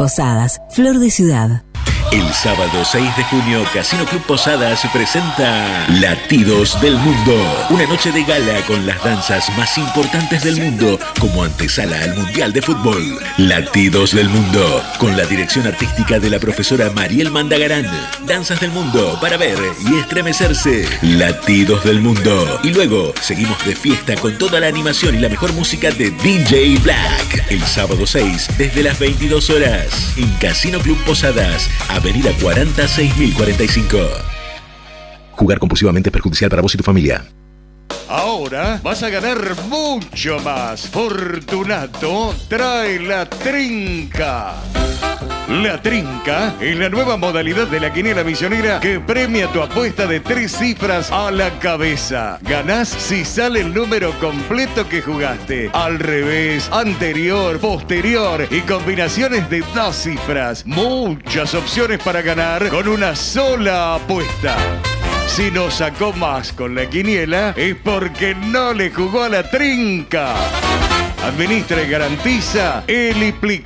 Posadas, Flor de Ciudad. El sábado 6 de junio, Casino Club Posadas presenta Latidos del Mundo. Una noche de gala con las danzas más importantes del mundo como antesala al Mundial de Fútbol. Latidos del Mundo, con la dirección artística de la profesora Mariel Mandagarán. Danzas del mundo para ver y estremecerse. Latidos del Mundo. Y luego seguimos de fiesta con toda la animación y la mejor música de DJ Black. El sábado 6, desde las 22 horas, en Casino Club Posadas, Avenida 40 6045. Jugar compulsivamente es perjudicial para vos y tu familia. Ahora vas a ganar mucho más. Fortunato trae la trinca. La trinca es la nueva modalidad de la quiniela misionera que premia tu apuesta de 3 cifras a la cabeza. Ganás si sale el número completo que jugaste. Al revés, anterior, posterior y combinaciones de 2 cifras. Muchas opciones para ganar con una sola apuesta. Si no sacó más con la quiniela es porque no le jugó a la trinca. Administra y garantiza Eliplic.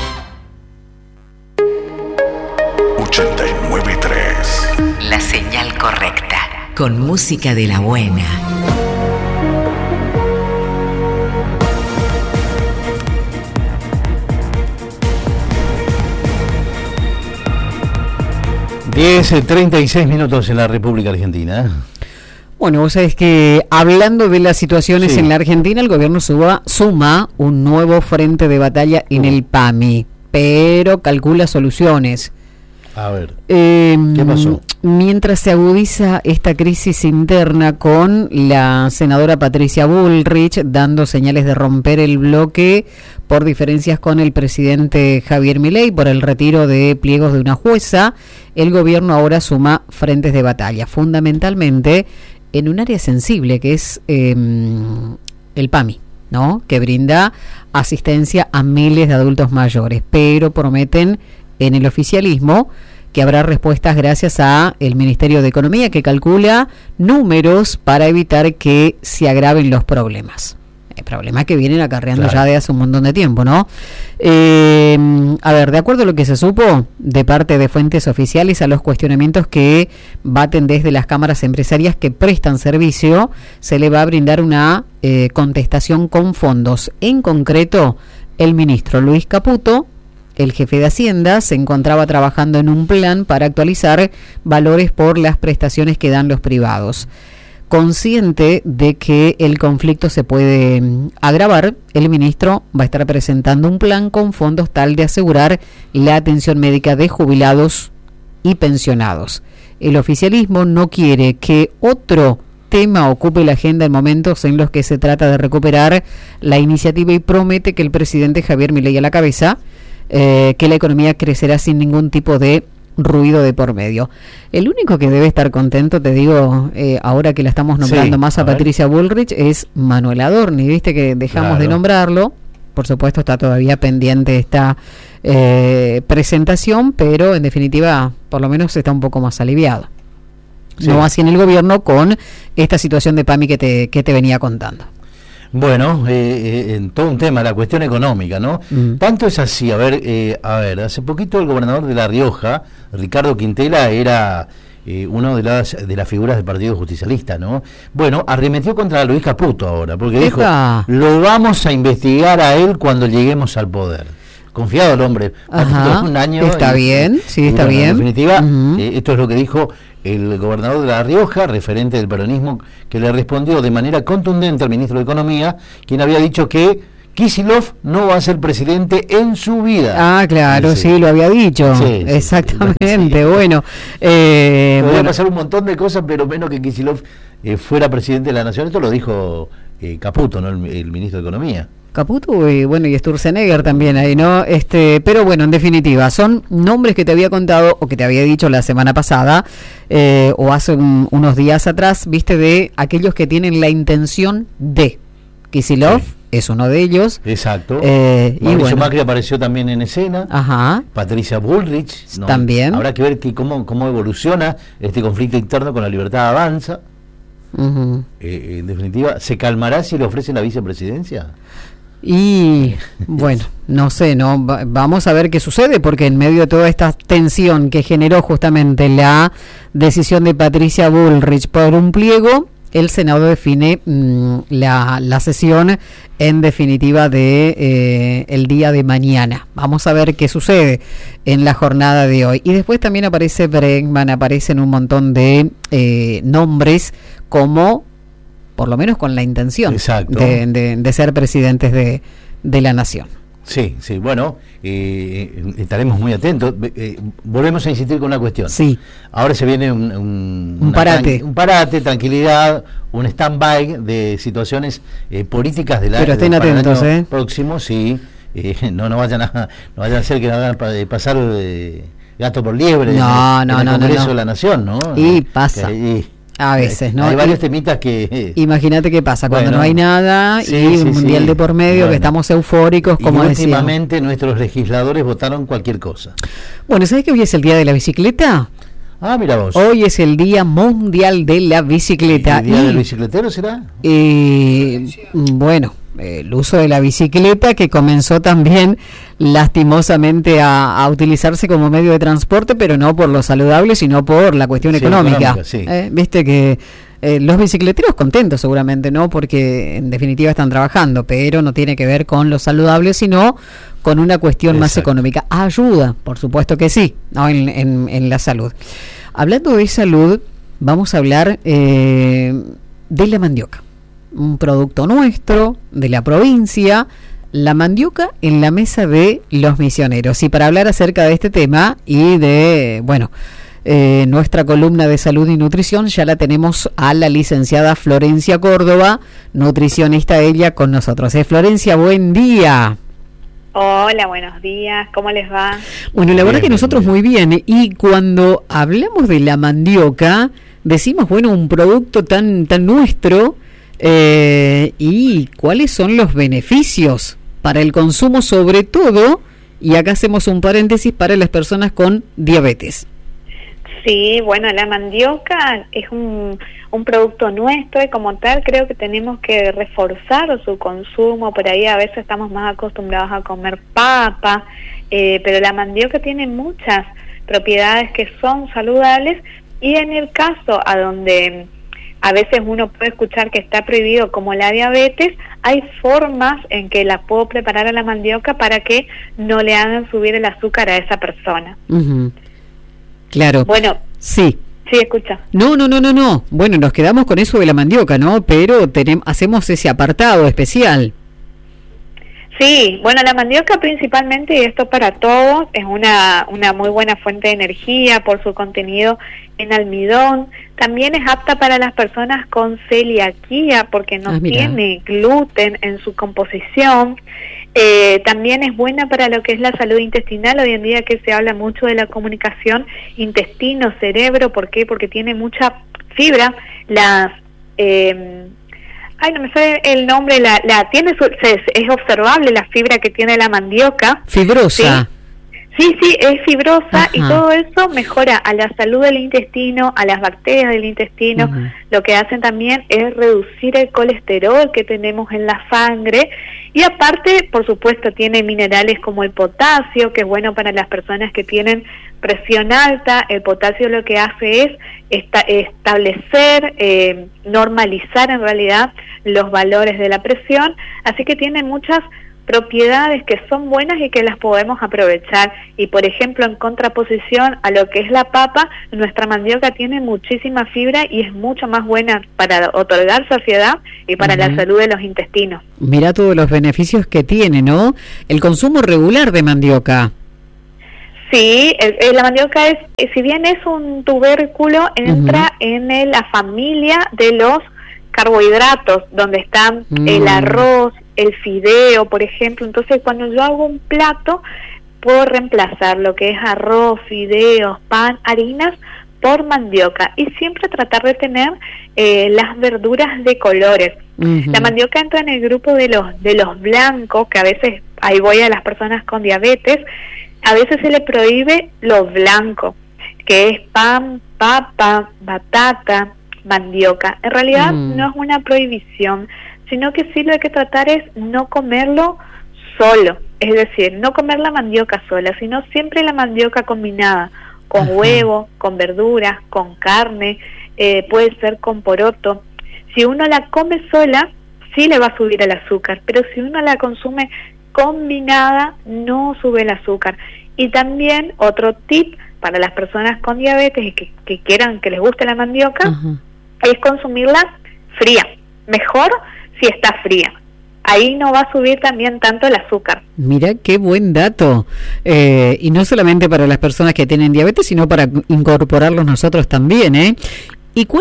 89.3. La señal correcta. Con música de la buena. Diez 36 minutos en la República Argentina. Bueno, vos sabés que hablando de las situaciones en la Argentina, el gobierno suma un nuevo frente de batalla en el PAMI, pero calcula soluciones. A ver, ¿qué pasó? Mientras se agudiza esta crisis interna con la senadora Patricia Bullrich dando señales de romper el bloque por diferencias con el presidente Javier Milei por el retiro de pliegos de una jueza, el gobierno ahora suma frentes de batalla, fundamentalmente en un área sensible que es el PAMI, ¿no? Que brinda asistencia a miles de adultos mayores, pero prometen en el oficialismo que habrá respuestas gracias a el Ministerio de Economía, que calcula números para evitar que se agraven los problemas. Problemas que vienen acarreando ya de hace un montón de tiempo, ¿no? A ver, de acuerdo a lo que se supo de parte de fuentes oficiales a los cuestionamientos que baten desde las cámaras empresarias que prestan servicio, se le va a brindar una contestación con fondos. En concreto, el ministro Luis Caputo, el jefe de Hacienda, se encontraba trabajando en un plan para actualizar valores por las prestaciones que dan los privados. Consciente de que el conflicto se puede agravar, el ministro va a estar presentando un plan con fondos tal de asegurar la atención médica de jubilados y pensionados. El oficialismo no quiere que otro tema ocupe la agenda en momentos en los que se trata de recuperar la iniciativa y promete que el presidente Javier Milei a la cabeza que la economía crecerá sin ningún tipo de ruido de por medio. El único que debe estar contento, te digo, ahora que la estamos nombrando más a Patricia Bullrich, es Manuel Adorni. Viste que dejamos de nombrarlo. Por supuesto está todavía pendiente esta presentación, pero en definitiva por lo menos está un poco más aliviado. No así en el gobierno con esta situación de PAMI que te venía contando. Bueno, en todo un tema, la cuestión económica, ¿no? Tanto es así, a ver, hace poquito el gobernador de La Rioja, Ricardo Quintela, era uno de las figuras del Partido Justicialista, ¿no? Bueno, arremetió contra Luis Caputo ahora, porque dijo, lo vamos a investigar a él cuando lleguemos al poder. Confiado el hombre, un año. Está bien, sí, está bien. En definitiva, esto es lo que dijo el gobernador de La Rioja, referente del peronismo, que le respondió de manera contundente al ministro de Economía, quien había dicho que Kicillof no va a ser presidente en su vida. Claro, sí, lo había dicho. Exactamente, bueno. Podría pasar un montón de cosas, pero menos que Kicillof fuera presidente de la Nación. Esto lo dijo Caputo, ¿no? El ministro de Economía. Caputo y Sturzenegger también ahí, ¿no? Pero bueno, en definitiva, son nombres que te había contado o que te había dicho la semana pasada o hace unos días atrás, viste, de aquellos que tienen la intención de. Kicillof es uno de ellos. Exacto. Mauricio Macri apareció también en escena. Patricia Bullrich, ¿no? También. Habrá que ver cómo evoluciona este conflicto interno con La Libertad Avanza. En definitiva, ¿se calmará si le ofrecen la vicepresidencia? Y bueno, no sé, no vamos a ver qué sucede, porque en medio de toda esta tensión que generó justamente la decisión de Patricia Bullrich por un pliego, el Senado define la sesión en definitiva de el día de mañana. Vamos a ver qué sucede en la jornada de hoy. Y después también aparece Bregman, aparecen un montón de nombres como, por lo menos con la intención de ser presidentes de la nación. Sí, sí, bueno, estaremos muy atentos. Volvemos a insistir con una cuestión. Sí. Ahora se viene un parate. Un parate, tranquilidad, un stand-by de situaciones políticas del año. Pero estén atentos, próximo, sí. No vayan a hacer que hagan pasar gato por liebre en el Congreso de la Nación, ¿no? Y pasa. A veces, ¿no? Hay varios temitas que... Imagínate qué pasa cuando no hay nada y un mundial de por medio, que estamos eufóricos, como decíamos. Últimamente nuestros legisladores votaron cualquier cosa. Bueno, ¿sabes que hoy es el día de la bicicleta? Ah, mira vos. Hoy es el Día Mundial de la Bicicleta. ¿El Día del Bicicletero será? Bueno, el uso de la bicicleta, que comenzó también lastimosamente a utilizarse como medio de transporte, pero no por lo saludable, sino por la cuestión económica. Sí. Viste que los bicicleteros contentos seguramente, ¿no? Porque en definitiva están trabajando, pero no tiene que ver con lo saludable, sino con una cuestión más económica. Ayuda, por supuesto que sí, ¿no? en la salud. Hablando de salud, vamos a hablar de la mandioca. Un producto nuestro, de la provincia, la mandioca en la mesa de los misioneros. Y para hablar acerca de este tema y de, nuestra columna de salud y nutrición, ya la tenemos a la licenciada Florencia Córdoba, nutricionista ella, con nosotros. Florencia, buen día. Hola, buenos días, ¿cómo les va? Bueno, la verdad que nosotros muy bien. Y cuando hablamos de la mandioca, decimos, un producto tan nuestro, y cuáles son los beneficios para el consumo, sobre todo, y acá hacemos un paréntesis, para las personas con diabetes. Sí, la mandioca es un producto nuestro y como tal creo que tenemos que reforzar su consumo. Por ahí a veces estamos más acostumbrados a comer papa, pero la mandioca tiene muchas propiedades que son saludables, y en el caso a donde a veces uno puede escuchar que está prohibido, como la diabetes, hay formas en que la puedo preparar a la mandioca para que no le hagan subir el azúcar a esa persona. Uh-huh. Claro. Bueno, sí. Sí, escucha. No. Bueno, nos quedamos con eso de la mandioca, ¿no? Pero hacemos ese apartado especial. Sí, la mandioca principalmente, y esto para todos, es una muy buena fuente de energía por su contenido en almidón. También es apta para las personas con celiaquía porque no tiene gluten en su composición. También es buena para lo que es la salud intestinal. Hoy en día que se habla mucho de la comunicación intestino-cerebro. ¿Por qué? Porque tiene mucha fibra. No me sale el nombre, es observable la fibra que tiene la mandioca. Fibrosa. Sí, es fibrosa. Ajá. Y todo eso mejora a la salud del intestino, a las bacterias del intestino. Uh-huh. Lo que hacen también es reducir el colesterol que tenemos en la sangre. Y aparte, por supuesto, tiene minerales como el potasio, que es bueno para las personas que tienen presión alta. El potasio lo que hace es establecer, normalizar en realidad los valores de la presión. Así que tiene muchas propiedades que son buenas y que las podemos aprovechar. Y por ejemplo, en contraposición a lo que es la papa, nuestra mandioca tiene muchísima fibra y es mucho más buena para otorgar saciedad y para la salud de los intestinos. Mira todos los beneficios que tiene, ¿no? El consumo regular de mandioca. Sí, la mandioca si bien es un tubérculo, entra en la familia de los carbohidratos, donde están el arroz, el fideo, por ejemplo. Entonces, cuando yo hago un plato, puedo reemplazar lo que es arroz, fideos, pan, harinas, por mandioca, y siempre tratar de tener las verduras de colores. Uh-huh. La mandioca entra en el grupo de los blancos, que a veces, ahí voy a las personas con diabetes, a veces se le prohíbe lo blanco, que es pan, papa, batata, mandioca. En realidad no es una prohibición, sino que sí lo que hay que tratar es no comerlo solo, es decir, no comer la mandioca sola, sino siempre la mandioca combinada con huevo, con verduras, con carne, puede ser con poroto. Si uno la come sola, sí le va a subir el azúcar, pero si uno la consume combinada, no sube el azúcar. Y también otro tip para las personas con diabetes y que quieran, que les guste la mandioca, es consumirla fría, mejor si está fría. Ahí no va a subir también tanto el azúcar. Mira qué buen dato. Y no solamente para las personas que tienen diabetes, sino para incorporarlos nosotros también, ¿eh? ¿Y cuál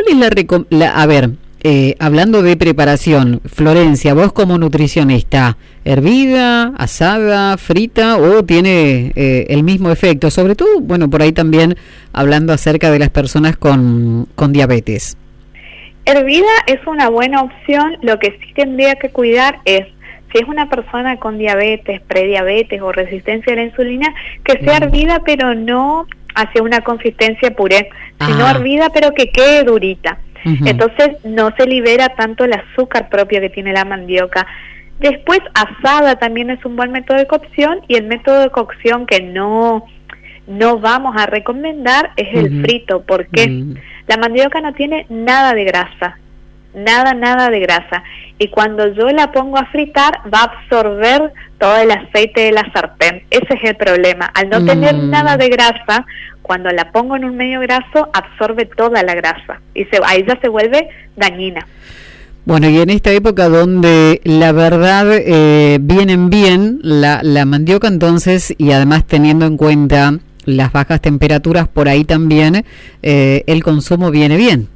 es hablando de preparación, Florencia, vos como nutricionista, hervida, asada, frita o tiene el mismo efecto? Sobre todo, bueno, por ahí también hablando acerca de las personas con diabetes. Hervida es una buena opción, lo que sí tendría que cuidar es, si es una persona con diabetes, prediabetes o resistencia a la insulina, que sea hervida pero no hacia una consistencia puré, sino hervida pero que quede durita. Entonces no se libera tanto el azúcar propio que tiene la mandioca. Después asada también es un buen método de cocción, y el método de cocción que no vamos a recomendar es el frito. ¿Por qué? La mandioca no tiene nada de grasa, nada de grasa, y cuando yo la pongo a fritar va a absorber todo el aceite de la sartén. Ese es el problema, al no tener nada de grasa, cuando la pongo en un medio graso absorbe toda la grasa y ahí ya se vuelve dañina. Bueno, y en esta época donde la verdad vienen bien la mandioca, entonces, y además teniendo en cuenta las bajas temperaturas, por ahí también el consumo viene bien.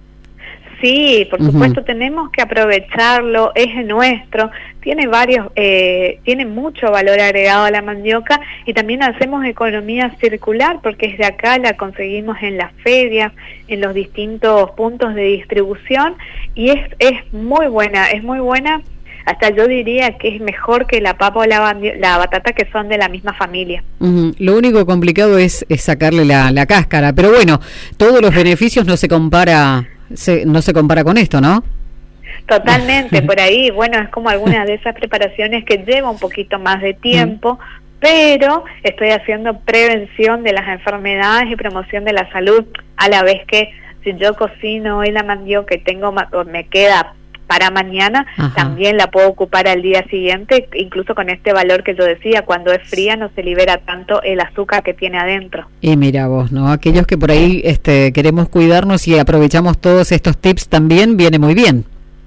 Sí, por supuesto, tenemos que aprovecharlo, es nuestro, tiene mucho valor agregado a la mandioca, y también hacemos economía circular porque es de acá, la conseguimos en las ferias, en los distintos puntos de distribución, y es muy buena, hasta yo diría que es mejor que la papa o la batata, que son de la misma familia. Lo único complicado es sacarle la cáscara, pero bueno, todos los beneficios no se compara con esto, ¿no? Totalmente, por ahí, bueno, es como algunas de esas preparaciones que lleva un poquito más de tiempo, pero estoy haciendo prevención de las enfermedades y promoción de la salud, a la vez que si yo cocino hoy la mandioca y me queda para mañana, también la puedo ocupar al día siguiente, incluso con este valor que yo decía, cuando es fría no se libera tanto el azúcar que tiene adentro. Y mira vos, ¿no? Aquellos que por ahí queremos cuidarnos y aprovechamos todos estos tips también, viene muy bien.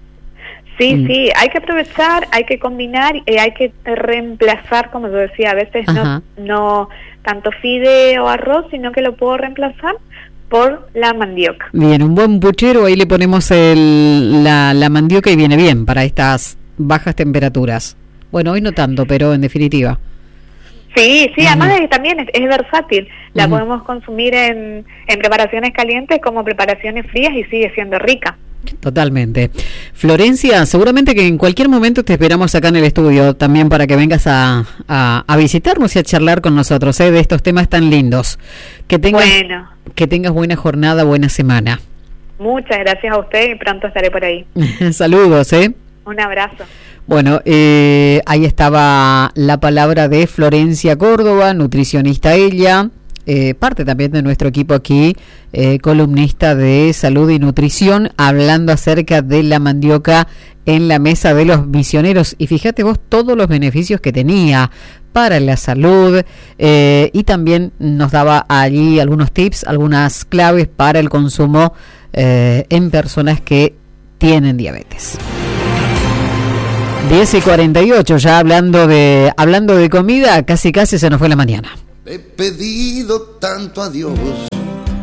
Sí, hay que aprovechar, hay que combinar, hay que reemplazar, como yo decía, a veces no tanto fideo o arroz, sino que lo puedo reemplazar por la mandioca. Bien, un buen puchero, ahí le ponemos la mandioca y viene bien para estas bajas temperaturas. Bueno, hoy no tanto, pero en definitiva. Sí, además de que también es versátil. La podemos consumir en preparaciones calientes como preparaciones frías y sigue siendo rica. Totalmente. Florencia, seguramente que en cualquier momento te esperamos acá en el estudio también para que vengas a visitarnos y a charlar con nosotros de estos temas tan lindos. Que tengas buena jornada, buena semana. Muchas gracias a usted y pronto estaré por ahí. Saludos, Un abrazo. Bueno, ahí estaba la palabra de Florencia Córdoba, nutricionista ella, parte también de nuestro equipo aquí, columnista de salud y nutrición, hablando acerca de la mandioca en la mesa de los misioneros. Y fíjate vos todos los beneficios que tenía para la salud, y también nos daba allí algunos tips, algunas claves para el consumo en personas que tienen diabetes. 10:48, ya hablando de comida, casi se nos fue la mañana. He pedido tanto a Dios